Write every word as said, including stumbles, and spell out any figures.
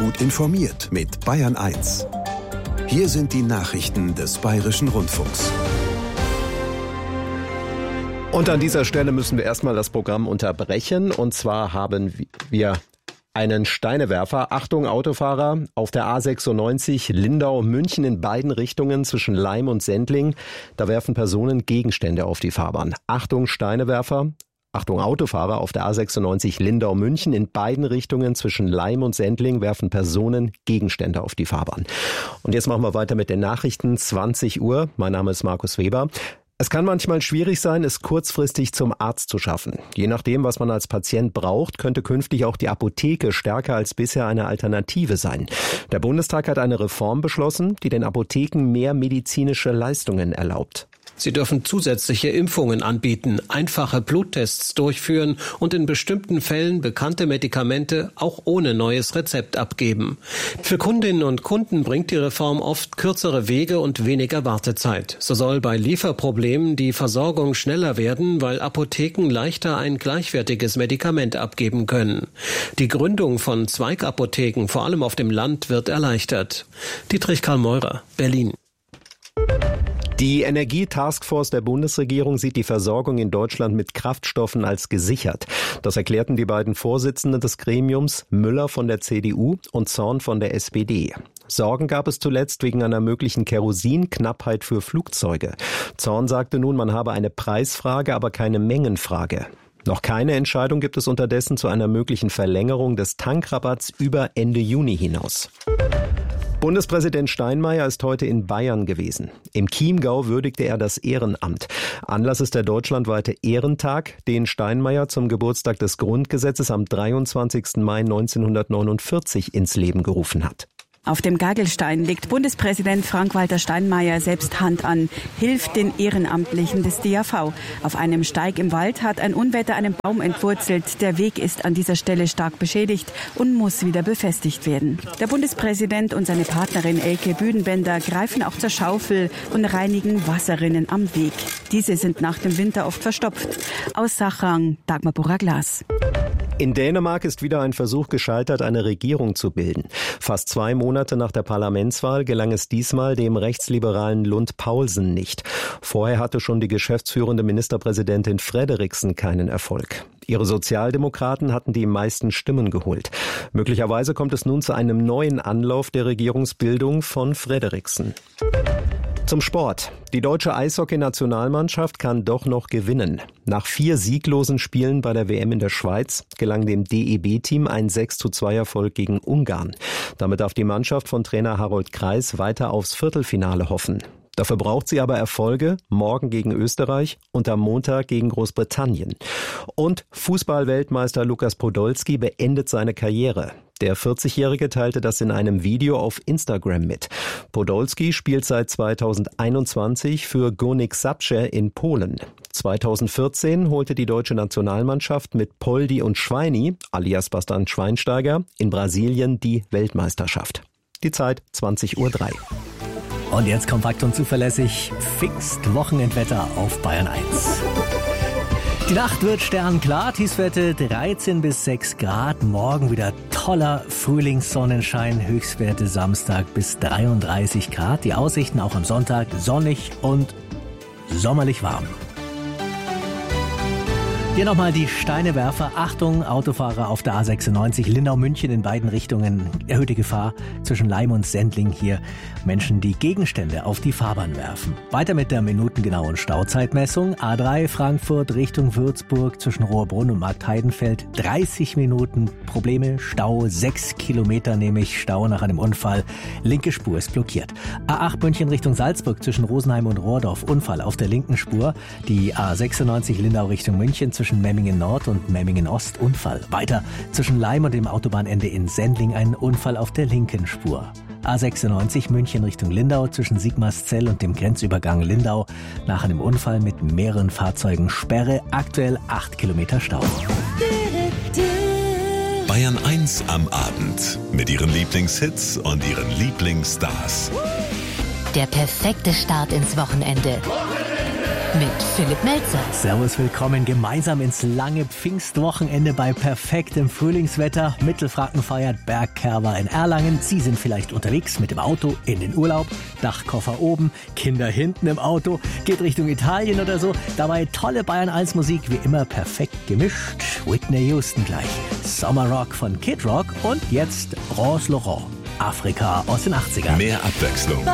Gut informiert mit Bayern eins. Hier sind die Nachrichten des Bayerischen Rundfunks. Und an dieser Stelle müssen wir erstmal das Programm unterbrechen. Und zwar haben wir einen Steinewerfer, Achtung Autofahrer, auf der A sechsundneunzig Lindau-München in beiden Richtungen zwischen Laim und Sendling. Da werfen Personen Gegenstände auf die Fahrbahn. Achtung Steinewerfer. Achtung Autofahrer, auf der A sechsundneunzig Lindau-München in beiden Richtungen zwischen Laim und Sendling werfen Personen Gegenstände auf die Fahrbahn. Und jetzt machen wir weiter mit den Nachrichten, zwanzig Uhr. Mein Name ist Markus Weber. Es kann manchmal schwierig sein, es kurzfristig zum Arzt zu schaffen. Je nachdem, was man als Patient braucht, könnte künftig auch die Apotheke stärker als bisher eine Alternative sein. Der Bundestag hat eine Reform beschlossen, die den Apotheken mehr medizinische Leistungen erlaubt. Sie dürfen zusätzliche Impfungen anbieten, einfache Bluttests durchführen und in bestimmten Fällen bekannte Medikamente auch ohne neues Rezept abgeben. Für Kundinnen und Kunden bringt die Reform oft kürzere Wege und weniger Wartezeit. So soll bei Lieferproblemen die Versorgung schneller werden, weil Apotheken leichter ein gleichwertiges Medikament abgeben können. Die Gründung von Zweigapotheken, vor allem auf dem Land, wird erleichtert. Dietrich Karl Meurer, Berlin. Die Energietaskforce der Bundesregierung sieht die Versorgung in Deutschland mit Kraftstoffen als gesichert. Das erklärten die beiden Vorsitzenden des Gremiums, Müller von der C D U und Zorn von der S P D. Sorgen gab es zuletzt wegen einer möglichen Kerosinknappheit für Flugzeuge. Zorn sagte nun, man habe eine Preisfrage, aber keine Mengenfrage. Noch keine Entscheidung gibt es unterdessen zu einer möglichen Verlängerung des Tankrabatts über Ende Juni hinaus. Bundespräsident Steinmeier ist heute in Bayern gewesen. Im Chiemgau würdigte er das Ehrenamt. Anlass ist der deutschlandweite Ehrentag, den Steinmeier zum Geburtstag des Grundgesetzes am dreiundzwanzigsten Mai neunzehnhundertneunundvierzig ins Leben gerufen hat. Auf dem Gagelstein legt Bundespräsident Frank-Walter Steinmeier selbst Hand an, hilft den Ehrenamtlichen des D A V. Auf einem Steig im Wald hat ein Unwetter einen Baum entwurzelt. Der Weg ist an dieser Stelle stark beschädigt und muss wieder befestigt werden. Der Bundespräsident und seine Partnerin Elke Büdenbender greifen auch zur Schaufel und reinigen Wasserrinnen am Weg. Diese sind nach dem Winter oft verstopft. Aus Sachrang, Dagmar Burra-Glas. In Dänemark ist wieder ein Versuch gescheitert, eine Regierung zu bilden. Fast zwei Monate nach der Parlamentswahl gelang es diesmal dem rechtsliberalen Lund Poulsen nicht. Vorher hatte schon die geschäftsführende Ministerpräsidentin Frederiksen keinen Erfolg. Ihre Sozialdemokraten hatten die meisten Stimmen geholt. Möglicherweise kommt es nun zu einem neuen Anlauf der Regierungsbildung von Frederiksen. Zum Sport. Die deutsche Eishockey-Nationalmannschaft kann doch noch gewinnen. Nach vier sieglosen Spielen bei der W M in der Schweiz gelang dem D E B-Team ein sechs zu zwei Erfolg gegen Ungarn. Damit darf die Mannschaft von Trainer Harold Kreis weiter aufs Viertelfinale hoffen. Dafür braucht sie aber Erfolge, morgen gegen Österreich und am Montag gegen Großbritannien. Und Fußball-Weltmeister Lukas Podolski beendet seine Karriere. Der vierzigjährige teilte das in einem Video auf Instagram mit. Podolski spielt seit zweitausendeinundzwanzig für Górnik Zabrze in Polen. zweitausendvierzehn holte die deutsche Nationalmannschaft mit Poldi und Schweini, alias Bastian Schweinsteiger, in Brasilien die Weltmeisterschaft. Die Zeit zwanzig Uhr drei. Und jetzt kompakt und zuverlässig, fixt Wochenendwetter auf Bayern eins. Die Nacht wird sternklar, Tiefstwerte dreizehn bis sechs Grad. Morgen wieder toller Frühlingssonnenschein, Höchstwerte Samstag bis dreiunddreißig Grad. Die Aussichten auch am Sonntag sonnig und sommerlich warm. Hier nochmal die Steinewerfer. Achtung, Autofahrer auf der A sechsundneunzig Lindau-München in beiden Richtungen. Erhöhte Gefahr zwischen Laim und Sendling hier. Menschen, die Gegenstände auf die Fahrbahn werfen. Weiter mit der minutengenauen Stauzeitmessung. A drei Frankfurt Richtung Würzburg zwischen Rohrbrunn und Marktheidenfeld. dreißig Minuten Probleme. Stau, sechs Kilometer nämlich Stau nach einem Unfall. Linke Spur ist blockiert. A acht München Richtung Salzburg zwischen Rosenheim und Rohrdorf. Unfall auf der linken Spur. Die A sechsundneunzig Lindau Richtung München zwischen Memmingen Nord und Memmingen Ost Unfall. Weiter zwischen Laim und dem Autobahnende in Sendling ein Unfall auf der linken Spur. A sechsundneunzig München Richtung Lindau zwischen Sigmarszell und dem Grenzübergang Lindau. Nach einem Unfall mit mehreren Fahrzeugen Sperre. Aktuell acht Kilometer Stau. Bayern eins am Abend mit ihren Lieblingshits und ihren Lieblingsstars. Der perfekte Start ins Wochenende. mit Philipp Melzer. Servus, willkommen gemeinsam ins lange Pfingstwochenende bei perfektem Frühlingswetter. Mittelfranken feiert Bergkerwa in Erlangen. Sie sind vielleicht unterwegs mit dem Auto in den Urlaub, Dachkoffer oben, Kinder hinten im Auto, geht Richtung Italien oder so. Dabei tolle Bayern eins Musik, wie immer perfekt gemischt. Whitney Houston gleich, Sommerrock von Kid Rock und jetzt Rose Laurent, Afrika aus den achtzigern. Mehr Abwechslung